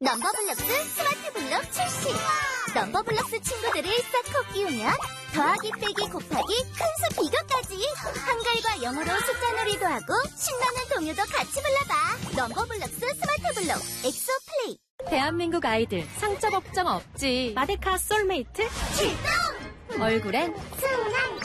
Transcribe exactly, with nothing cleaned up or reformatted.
넘버블럭스 스마트 블럭 출시! 넘버블럭스 친구들을 싹 끼우면 더하기 빼기 곱하기 큰수 비교까지 한글과 영어로 숫자 놀이도 하고 신나는 동요도 같이 불러봐. 넘버블럭스 스마트 블럭 엑소 플레이. 대한민국 아이들 상처 걱정 없지. 마데카 솔메이트 출동! 얼굴엔 순한